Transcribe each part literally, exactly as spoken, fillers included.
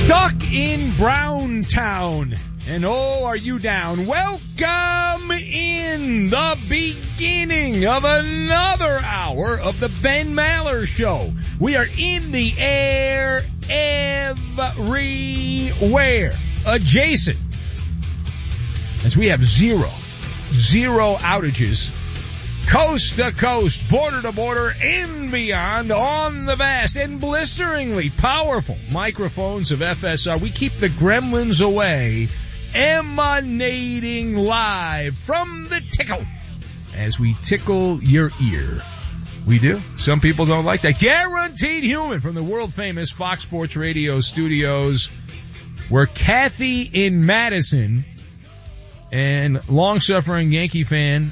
Stuck in Browntown. And oh, are you down? Welcome in the beginning of another hour of the Ben Maller Show. We are in the air everywhere, adjacent, as we have zero, zero outages, coast to coast, border to border, and beyond, on the vast and blisteringly powerful microphones of F S R. We keep the gremlins away, emanating live from the tickle as we tickle your ear. We do. Some people don't like that. Guaranteed Human from the world-famous Fox Sports Radio studios, where Kathy in Madison and long-suffering Yankee fan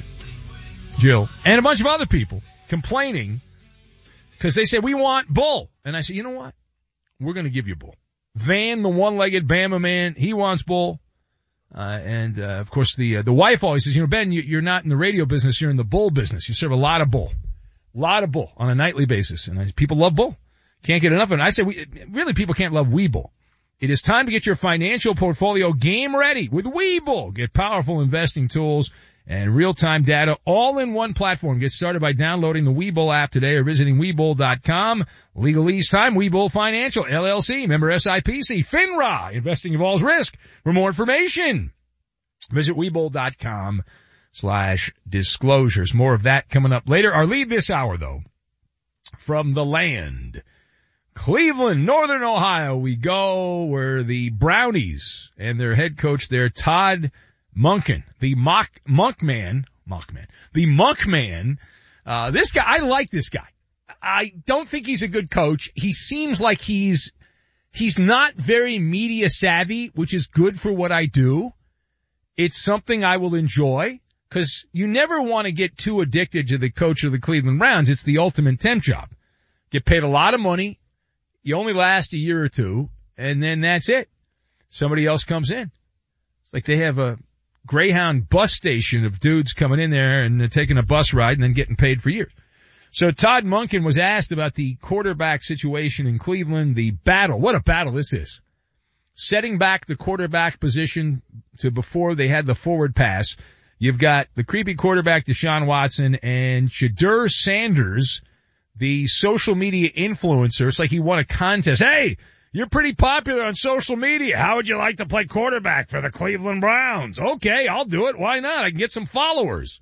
Jill and a bunch of other people complaining because they said, we want Bull. And I said, you know what? We're going to give you Bull. Van, the one-legged Bama man, he wants Bull. Uh, and, uh, of course, the, uh, the wife always says, you know, Ben, you, you're not in the radio business. You're in the bull business. You serve a lot of bull, a lot of bull on a nightly basis. And I, people love bull. Can't get enough of it. And I say, we, really, people can't love Webull. It is time to get your financial portfolio game ready with Webull. Get powerful investing tools and real-time data all in one platform. Get started by downloading the Webull app today or visiting Webull dot com. Legal ease time, Webull Financial, L L C, member S I P C, FINRA. Investing involves risk. For more information, visit Webull dot com slash disclosures. More of that coming up later. Our lead this hour, though, from the land, Cleveland, Northern Ohio, we go, where the Brownies and their head coach there, Todd Monken, the mock, monk man, monk man, the monk man, uh, this guy, I like this guy. I don't think he's a good coach. He seems like he's, he's not very media savvy, which is good for what I do. It's something I will enjoy, because you never want to get too addicted to the coach of the Cleveland Browns. It's the ultimate temp job. Get paid a lot of money. You only last a year or two, and then that's it. Somebody else comes in. It's like they have a Greyhound bus station of dudes coming in there and taking a bus ride and then getting paid for years. So Todd Monken was asked about the quarterback situation in Cleveland, the battle. What a battle this is. Setting back the quarterback position to before they had the forward pass. You've got the creepy quarterback Deshaun Watson and Shedeur Sanders, the social media influencer. It's like he won a contest. Hey, you're pretty popular on social media. How would you like to play quarterback for the Cleveland Browns? Okay, I'll do it. Why not? I can get some followers.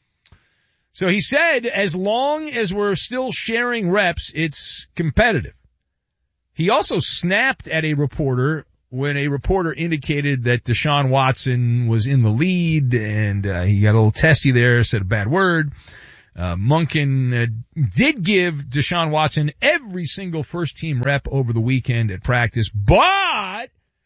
So he said, as long as we're still sharing reps, it's competitive. He also snapped at a reporter when a reporter indicated that Deshaun Watson was in the lead, and uh, he got a little testy there, said a bad word. Uh, Monken uh, did give Deshaun Watson every single first-team rep over the weekend at practice, but,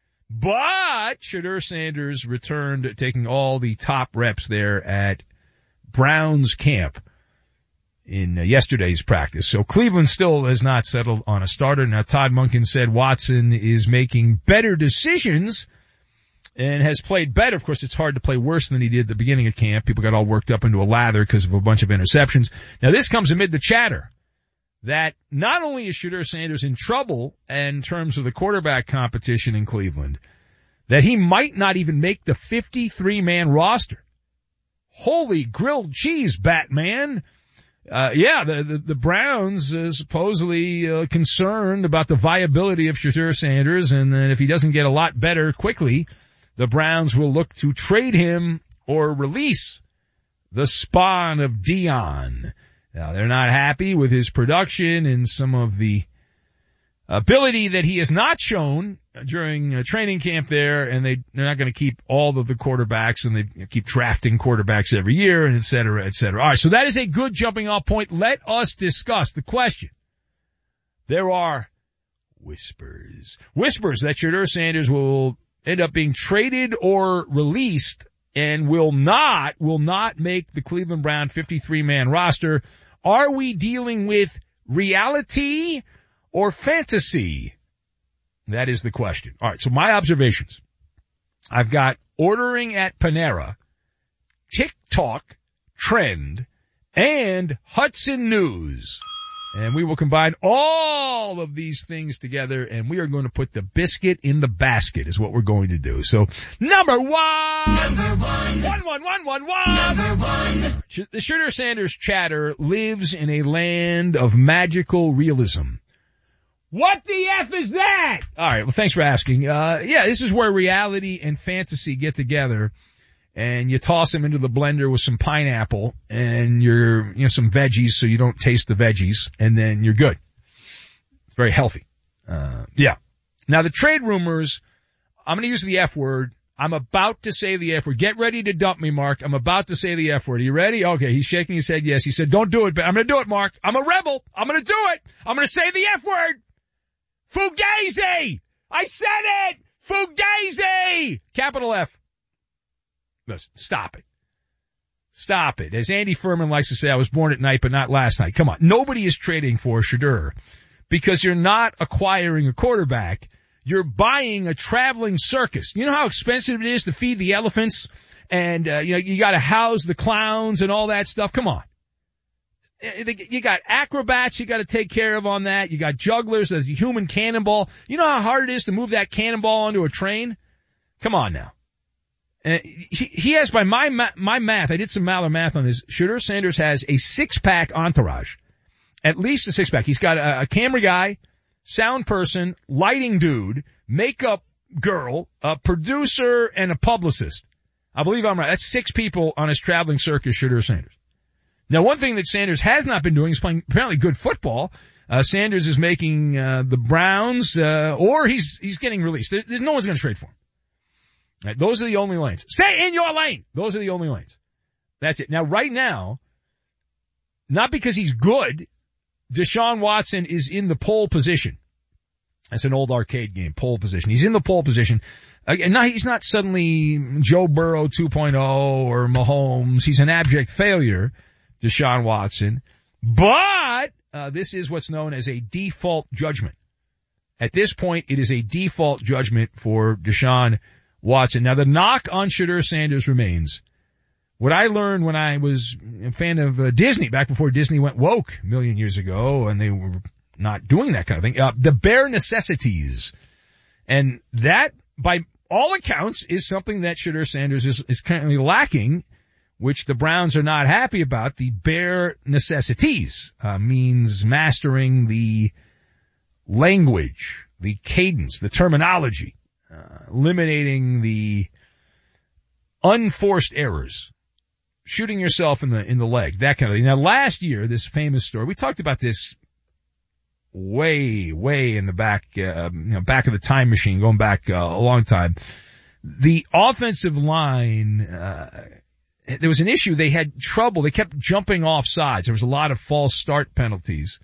but Shedeur Sanders returned, taking all the top reps there at Browns camp in uh, yesterday's practice. So Cleveland still has not settled on a starter. Now, Todd Monken said Watson is making better decisions and has played better. Of course, it's hard to play worse than he did at the beginning of camp. People got all worked up into a lather because of a bunch of interceptions. Now, this comes amid the chatter that not only is Shedeur Sanders in trouble in terms of the quarterback competition in Cleveland, that he might not even make the fifty-three man roster. Holy grilled cheese, Batman. Uh, yeah, the, the, the Browns uh, supposedly uh, concerned about the viability of Shedeur Sanders, and that if he doesn't get a lot better quickly, the Browns will look to trade him or release the spawn of Dion. Now, they're not happy with his production and some of the ability that he has not shown during uh, training camp there, and they, they're not going to keep all of the quarterbacks, and they keep drafting quarterbacks every year, and et cetera, et cetera. All right, so that is a good jumping off point. Let us discuss the question. There are whispers. Whispers that Shedeur Sanders will end up being traded or released and will not, will not make the Cleveland Brown fifty-three man roster. Are we dealing with reality or fantasy? That is the question. All right, so my observations. I've got ordering at Panera, TikTok, Trend, and Hudson News. And we will combine all of these things together, and we are going to put the biscuit in the basket is what we're going to do. So, number one! Number one! One, one, one, one, one! Number one! The Shooter Sanders chatter lives in a land of magical realism. What the F is that? All right, well, thanks for asking. Uh, yeah, this is where reality and fantasy get together. And you toss them into the blender with some pineapple and your, you know, some veggies so you don't taste the veggies, and then you're good. It's very healthy. Uh, yeah. Now the trade rumors, I'm gonna use the F word. I'm about to say the F word. Get ready to dump me, Mark. I'm about to say the F word. Are you ready? Okay, he's shaking his head yes. He said, don't do it, but I'm gonna do it, Mark. I'm a rebel. I'm gonna do it. I'm gonna say the F word. Fugazi! I said it! Fugazi! Capital F. Listen, stop it. Stop it. As Andy Furman likes to say, I was born at night, but not last night. Come on. Nobody is trading for Shedeur because you're not acquiring a quarterback. You're buying a traveling circus. You know how expensive it is to feed the elephants and, uh, you know, you gotta house the clowns and all that stuff. Come on. You got acrobats you gotta take care of on that. You got jugglers. There's a human cannonball. You know how hard it is to move that cannonball onto a train? Come on now. Uh, he, he has, by my ma- my math, I did some Maller math on this, Shedeur Sanders has a six-pack entourage. At least a six-pack. He's got a, a camera guy, sound person, lighting dude, makeup girl, a producer, and a publicist. I believe I'm right. That's six people on his traveling circus, Shedeur Sanders. Now, one thing that Sanders has not been doing is playing apparently good football. Uh, Sanders is making uh, the Browns, uh, or he's he's getting released. There, there's no one's going to trade for him. Right, those are the only lanes. Stay in your lane. Those are the only lanes. That's it. Now, right now, not because he's good, Deshaun Watson is in the pole position. That's an old arcade game, pole position. He's in the pole position. Again, now he's not suddenly Joe Burrow two point oh or Mahomes. He's an abject failure, Deshaun Watson. But uh, this is what's known as a default judgment. At this point, it is a default judgment for Deshaun Watson. Now, the knock on Shedeur Sanders remains. What I learned when I was a fan of uh, Disney, back before Disney went woke a million years ago, and they were not doing that kind of thing, uh, the bare necessities. And that, by all accounts, is something that Shedeur Sanders is, is currently lacking, which the Browns are not happy about. The bare necessities uh, means mastering the language, the cadence, the terminology. Uh, eliminating the unforced errors, shooting yourself in the in the leg, that kind of thing. Now, last year, this famous story, we talked about this way, way in the back, uh, you know, back of the time machine, going back uh, a long time. The offensive line, uh, there was an issue. They had trouble. They kept jumping off sides. There was a lot of false start penalties,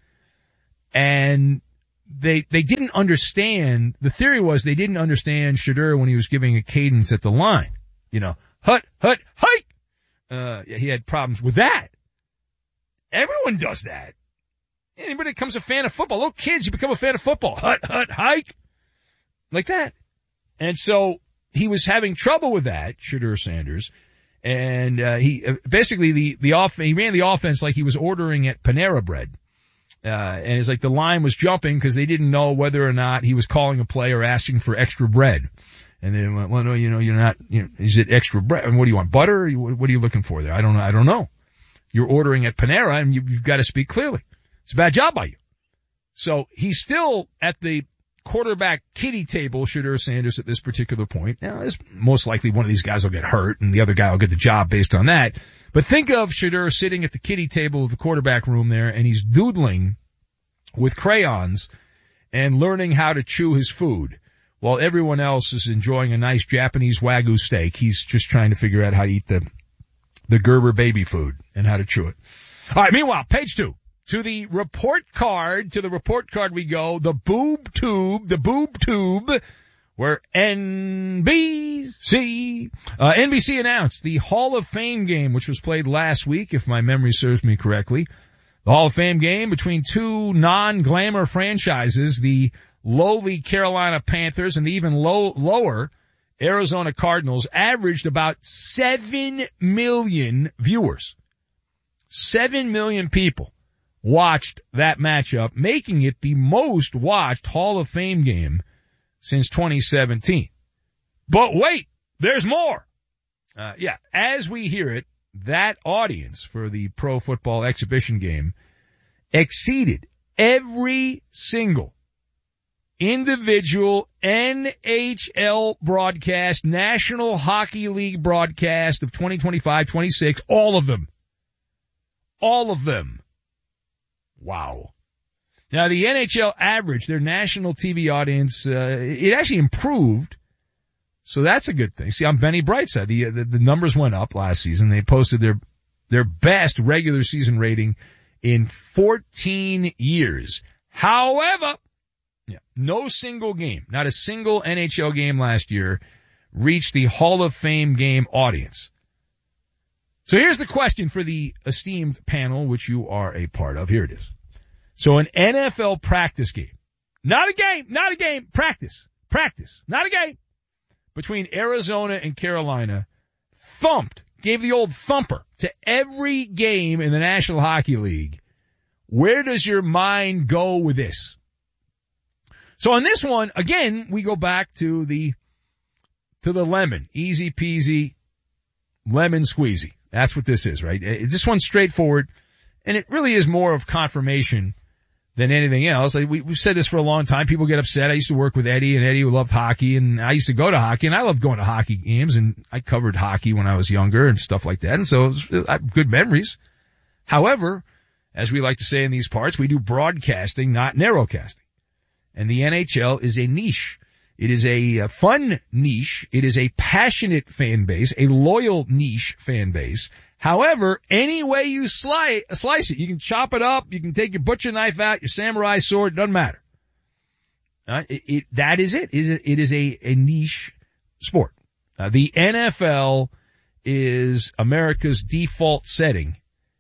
and They, they didn't understand, the theory was they didn't understand Shedeur when he was giving a cadence at the line. You know, hut, hut, hike! Uh, he had problems with that. Everyone does that. Anybody that becomes a fan of football, little kids, you become a fan of football. Hut, hut, hike! Like that. And so, he was having trouble with that, Shedeur Sanders. And, uh, he, uh, basically the, the off, he ran the offense like he was ordering at Panera Bread. Uh, and it's like the line was jumping because they didn't know whether or not he was calling a play or asking for extra bread. And they went, well, no, you know, you're not, you know, is it extra bread? And what do you want? Butter? Or what are you looking for there? I don't know. I don't know. You're ordering at Panera and you, you've got to speak clearly. It's a bad job by you. So he's still at the quarterback kiddie table, Shedeur Sanders, at this particular point. Now, this, most likely one of these guys will get hurt and the other guy will get the job based on that. But think of Shedeur sitting at the kiddie table of the quarterback room there, and he's doodling with crayons and learning how to chew his food while everyone else is enjoying a nice Japanese Wagyu steak. He's just trying to figure out how to eat the, the Gerber baby food and how to chew it. All right, meanwhile, page two. To the report card, to the report card we go, the boob tube, the boob tube, where N B C, uh, N B C announced the Hall of Fame game, which was played last week, if my memory serves me correctly. The Hall of Fame game between two non-glamour franchises, the lowly Carolina Panthers and the even low, lower Arizona Cardinals, averaged about seven million viewers. Seven million people watched that matchup, making it the most watched Hall of Fame game since twenty seventeen. But wait, there's more. Uh, yeah, as we hear it, that audience for the Pro Football Exhibition game exceeded every single individual N H L broadcast, National Hockey League broadcast of twenty twenty-five twenty-six, all of them. All of them. Wow. Now the N H L average, their national T V audience, uh, it actually improved. So that's a good thing. See, on Benny Brightside, the, the the numbers went up last season. They posted their their best regular season rating in fourteen years. However, yeah, no single game, not a single N H L game last year reached the Hall of Fame game audience. So here's the question for the esteemed panel, which you are a part of. Here it is. So an N F L practice game, not a game, not a game, practice, practice, not a game, between Arizona and Carolina, thumped, gave the old thumper to every game in the National Hockey League. Where does your mind go with this? So on this one, again, we go back to the, to the lemon. Easy peasy, lemon squeezy. That's what this is, right? This one's straightforward, and it really is more of confirmation than anything else. We, we've said this for a long time. People get upset. I used to work with Eddie, and Eddie loved hockey, and I used to go to hockey, and I loved going to hockey games, and I covered hockey when I was younger and stuff like that, and so it was, I have good memories. However, as we like to say in these parts, we do broadcasting, not narrowcasting. And the N H L is a niche. It is a fun niche. It is a passionate fan base, a loyal niche fan base. However, any way you slice, slice it, you can chop it up, you can take your butcher knife out, your samurai sword, doesn't matter. Uh, it, it, that is it. It is, it is a, a niche sport. Uh, the N F L is America's default setting.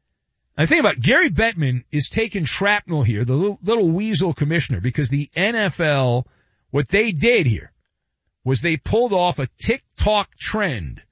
I think about it, Gary Bettman is taking shrapnel here, the little, little weasel commissioner, because the N F L, what they did here was they pulled off a TikTok trend.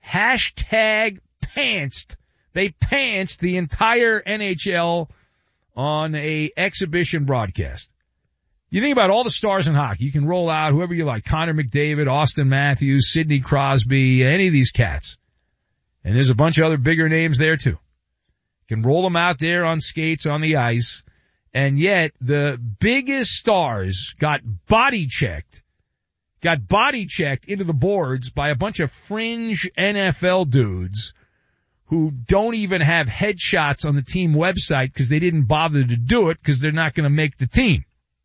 Hashtag pantsed. They pantsed the entire N H L on a exhibition broadcast. You think about all the stars in hockey. You can roll out whoever you like. Connor McDavid, Austin Matthews, Sidney Crosby, any of these cats. And there's a bunch of other bigger names there too. You can roll them out there on skates on the ice. And yet the biggest stars got body checked, got body checked into the boards by a bunch of fringe N F L dudes who don't even have headshots on the team website because they didn't bother to do it because they're not going to make the team.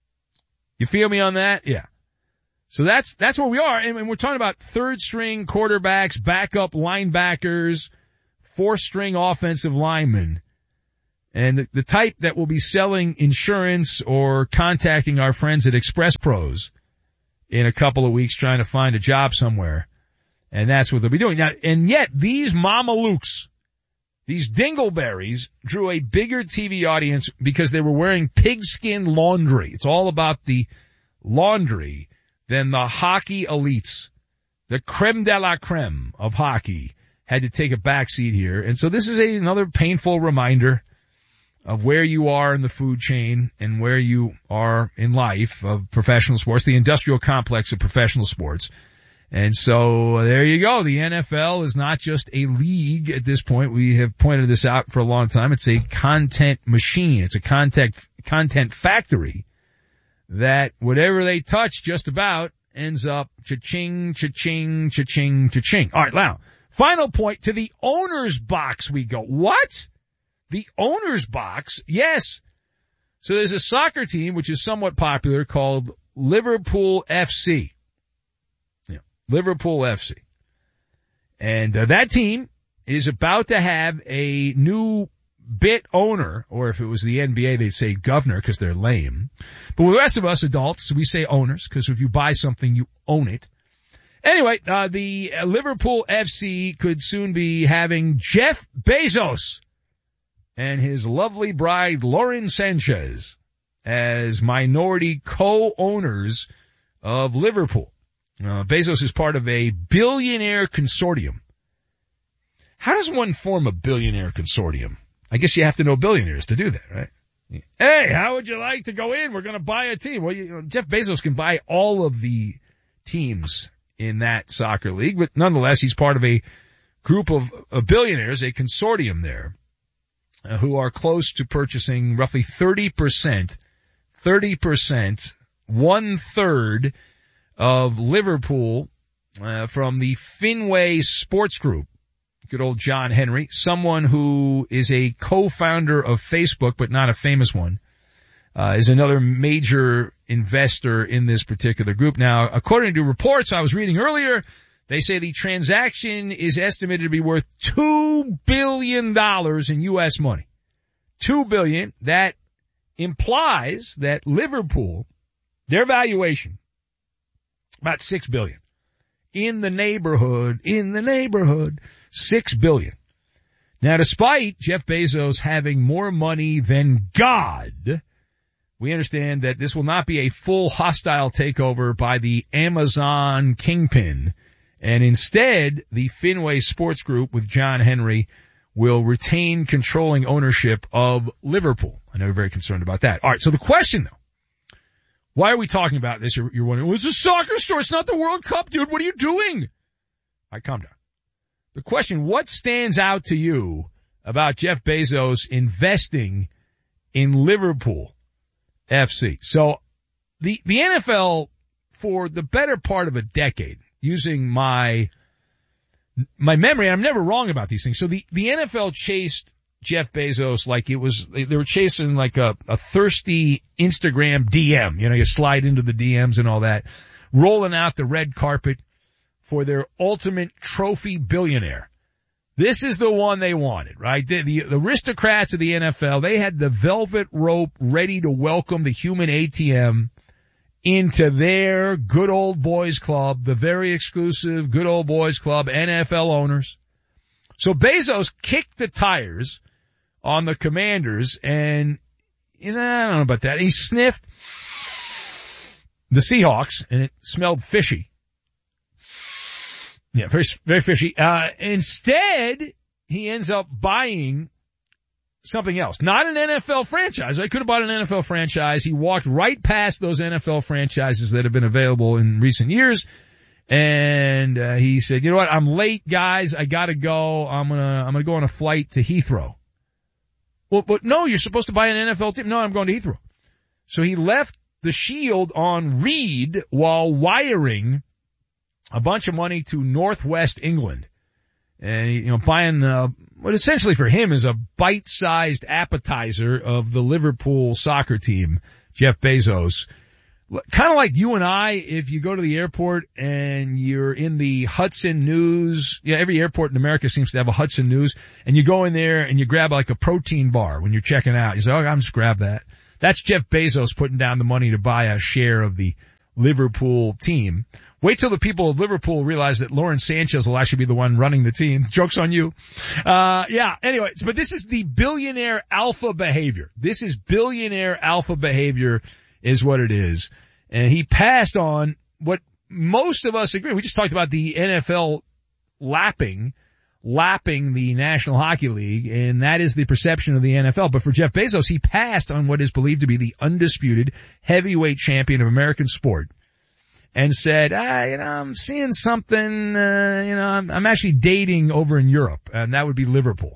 You feel me on that? Yeah. So that's, that's where we are. And, and we're talking about third string quarterbacks, backup linebackers, fourth string offensive linemen. And the, the type that will be selling insurance or contacting our friends at Express Pros in a couple of weeks trying to find a job somewhere. And that's what they'll be doing. Now, and yet these mamalukes, these dingleberries drew a bigger T V audience because they were wearing pigskin laundry. It's all about the laundry than the hockey elites. The creme de la creme of hockey had to take a backseat here. And so this is a, another painful reminder of where you are in the food chain and where you are in life of professional sports, the industrial complex of professional sports. And so there you go. The N F L is not just a league at this point. We have pointed this out for a long time. It's a content machine. It's a content, content factory that whatever they touch just about ends up cha-ching, cha-ching, cha-ching, cha-ching. All right, now, final point, to the owner's box we go. What? The owner's box? Yes. So there's a soccer team which is somewhat popular called Liverpool F C. Yeah, Liverpool F C. And uh, that team is about to have a new bit owner, or if it was the N B A, they'd say governor because they're lame. But with the rest of us adults, we say owners because if you buy something, you own it. Anyway, uh, the uh, Liverpool F C could soon be having Jeff Bezos and his lovely bride, Lauren Sanchez, as minority co-owners of Liverpool. Uh, Bezos is part of a billionaire consortium. How does one form a billionaire consortium? I guess you have to know billionaires to do that, right? Hey, how would you like to go in? We're going to buy a team. Well, you know, Jeff Bezos can buy all of the teams in that soccer league, but nonetheless, he's part of a group of, of billionaires, a consortium there, uh, who are close to purchasing roughly thirty percent, thirty percent, one third of Liverpool, uh, from the Fenway Sports Group. Good old John Henry, someone who is a co-founder of Facebook, but not a famous one, uh, is another major investor in this particular group. Now, according to reports I was reading earlier, they say the transaction is estimated to be worth two billion dollars in U S money. two billion dollars. That implies that Liverpool, their valuation, about six billion dollars. In the neighborhood, in the neighborhood, six billion dollars. Now, despite Jeff Bezos having more money than God, we understand that this will not be a full hostile takeover by the Amazon kingpin. And instead, the Fenway Sports Group with John Henry will retain controlling ownership of Liverpool. I know you're very concerned about that. All right, so the question, though, why are we talking about this? You're, you're wondering, well, it's a soccer store. It's not the World Cup, dude. What are you doing? All right, calm down. The question, what stands out to you about Jeff Bezos investing in Liverpool F C? So the, the N F L, for the better part of a decade, using my, my memory, and I'm never wrong about these things. So the, the N F L chased Jeff Bezos like it was, they, they were chasing like a, a thirsty Instagram D M. You know, you slide into the D Ms and all that, rolling out the red carpet for their ultimate trophy billionaire. This is the one they wanted, right? The, the, the aristocrats of the N F L, they had the velvet rope ready to welcome the human A T M into their good old boys club, the very exclusive good old boys club, N F L owners. So Bezos kicked the tires on the Commanders, and he's, I don't know about that. He sniffed the Seahawks, and it smelled fishy. Yeah, very, very fishy. Uh, instead, he ends up buying something else. Not an N F L franchise. I could have bought an N F L franchise. He walked right past those N F L franchises that have been available in recent years. And, uh, he said, you know what? I'm late, guys. I gotta go. I'm gonna, I'm gonna go on a flight to Heathrow. Well, but no, you're supposed to buy an N F L team. No, I'm going to Heathrow. So he left the Shield on read while wiring a bunch of money to Northwest England. And, he, you know, buying, uh, what essentially for him is a bite-sized appetizer of the Liverpool soccer team, Jeff Bezos. Kind of like you and I, if you go to the airport and you're in the Hudson News, yeah, every airport in America seems to have a Hudson News, and you go in there and you grab like a protein bar when you're checking out. You say, oh, I'll just grab that. That's Jeff Bezos putting down the money to buy a share of the Liverpool team. Wait till the people of Liverpool realize that Lawrence Sanchez will actually be the one running the team. Joke's on you. Uh, yeah, anyway, but this is the billionaire alpha behavior. This is billionaire alpha behavior is what it is. And he passed on what most of us agree. We just talked about the N F L lapping, lapping the National Hockey League, and that is the perception of the N F L. But for Jeff Bezos, he passed on what is believed to be the undisputed heavyweight champion of American sport and said, ah, you know, I'm seeing something, uh, you know, I'm, I'm actually dating over in Europe, and that would be Liverpool.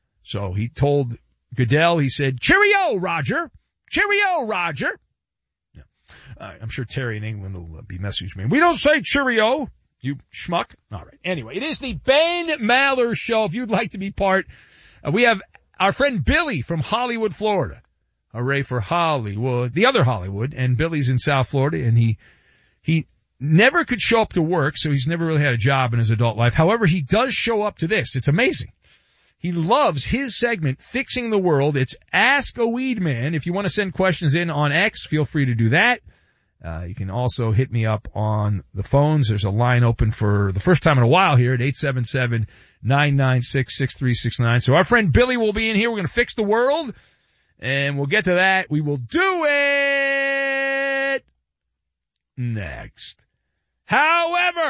So he told Goodell, he said, cheerio, Roger. Cheerio, Roger. Yeah. Uh, I'm sure Terry in England will be messaging me. We don't say cheerio, you schmuck. All right. Anyway, it is the Ben Maller Show. If you'd like to be part, uh, we have our friend Billy from Hollywood, Florida. Hooray for Hollywood, the other Hollywood, and Billy's in South Florida, and he He never could show up to work, so he's never really had a job in his adult life. However, he does show up to this. It's amazing. He loves his segment, Fixing the World. It's Ask a Weed Man. If you want to send questions in on X, feel free to do that. Uh, you can also hit me up on the phones. There's a line open for the first time in a while here at eight seven seven, nine nine six, six three six nine. So our friend Billy will be in here. We're going to fix the world, and we'll get to that. We will do it next. However,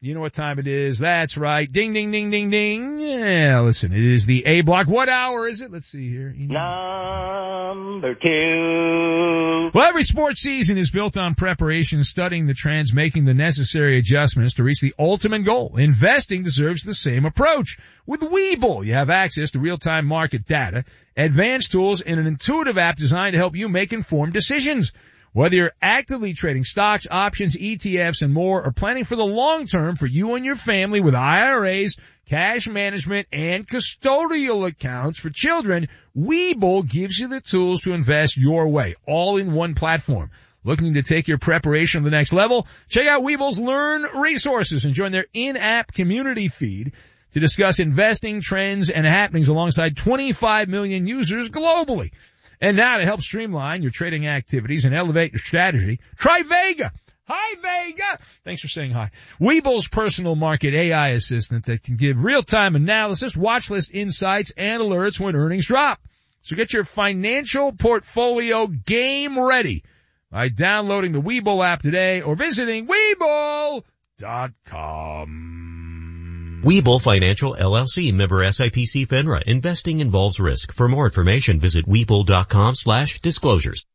You know what time it is. That's right. Ding, ding, ding, ding, ding. Yeah, listen, it is the A block. What hour is it? Let's see here. Number two. Well, every sports season is built on preparation, studying the trends, making the necessary adjustments to reach the ultimate goal. Investing deserves the same approach. With Webull, you have access to real-time market data, advanced tools, and an intuitive app designed to help you make informed decisions. Whether you're actively trading stocks, options, E T Fs, and more, or planning for the long term for you and your family with I R As, cash management, and custodial accounts for children, Webull gives you the tools to invest your way, all in one platform. Looking to take your preparation to the next level? Check out Webull's Learn resources and join their in-app community feed to discuss investing trends and happenings alongside twenty-five million users globally. And now to help streamline your trading activities and elevate your strategy, try Vega. Hi, Vega. Thanks for saying hi. Webull's personal market A I assistant that can give real-time analysis, watch list insights, and alerts when earnings drop. So get your financial portfolio game ready by downloading the Webull app today or visiting Webull dot com. Webull Financial, L L C, member S I P C FINRA. Investing involves risk. For more information, visit Webull.com slash disclosures.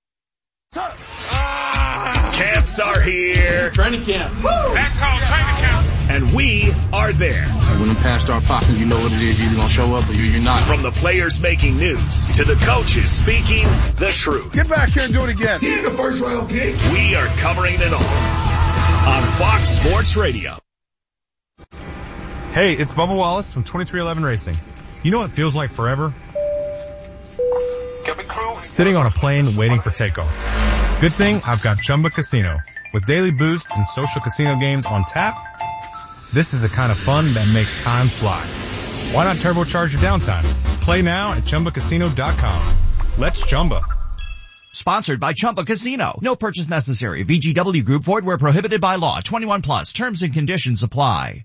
Ah, camps are here. Training camp. Woo! That's called training camp. And we are there. When the pass start popping, you know what it is. You're either going to show up or you're not. From the players making news to the coaches speaking the truth. Get back here and do it again. He ain't a first round pick. We are covering it all on Fox Sports Radio. Hey, it's Bubba Wallace from twenty-three eleven Racing. You know what feels like forever? Sitting on a plane waiting for takeoff. Good thing I've got Chumba Casino. With daily boosts and social casino games on tap, this is the kind of fun that makes time fly. Why not turbocharge your downtime? Play now at Chumba Casino dot com. Let's Chumba. Sponsored by Chumba Casino. No purchase necessary. V G W Group. Void where prohibited by law. twenty-one plus. Terms and conditions apply.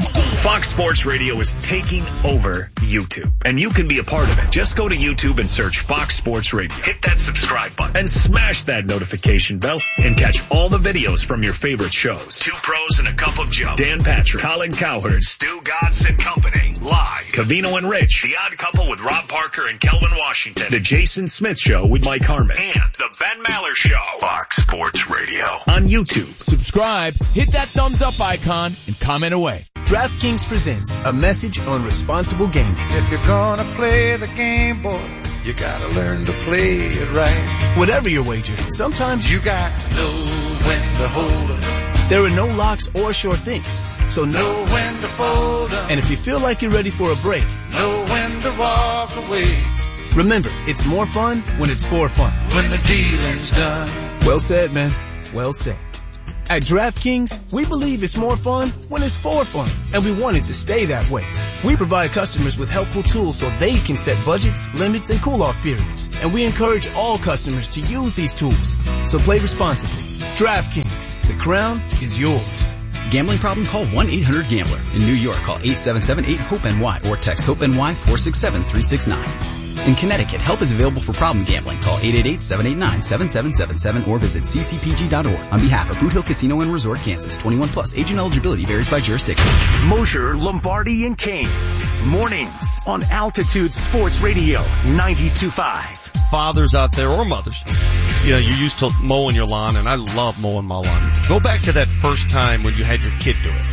Fox Sports Radio is taking over YouTube, and you can be a part of it. Just go to YouTube and search Fox Sports Radio. Hit that subscribe button and smash that notification bell and catch all the videos from your favorite shows. Two Pros and a Cup of Joe. Dan Patrick, Colin Cowherd, Stu Gatz and Company. Live. Covino and Rich. The Odd Couple with Rob Parker and Kelvin Washington. The Jason Smith Show with Mike Harmon. And The Ben Maller Show. Fox Sports Radio. On YouTube. Subscribe, hit that thumbs up icon, and comment away. DraftKings presents a message on responsible gaming. If you're gonna play the game, boy, you gotta learn to play it right. Whatever your wager, sometimes you got to know when to hold up. There are no locks or sure things, so know, know when to fold up. And if you feel like you're ready for a break, know when to walk away. Remember, it's more fun when it's for fun. When the dealing's done. Well said, man. Well said. At DraftKings, we believe it's more fun when it's for fun, and we want it to stay that way. We provide customers with helpful tools so they can set budgets, limits, and cool-off periods, and we encourage all customers to use these tools. So play responsibly. DraftKings, the crown is yours. Gambling problem? Call one eight hundred gambler. In New York, call eight seven seven eight hope N Y or text HOPE-NY four six seven three six nine. In Connecticut, help is available for problem gambling. Call eight eight eight seven eight nine seven seven seven seven or visit c c p g dot org. On behalf of Boot Hill Casino and Resort, Kansas, twenty-one plus. Age and eligibility varies by jurisdiction. Mosher, Lombardi, and Kane. Mornings on Altitude Sports Radio ninety-two point five. Fathers out there or mothers, you know, you're used to mowing your lawn, and I love mowing my lawn. Go back to that first time when you had your kid do it.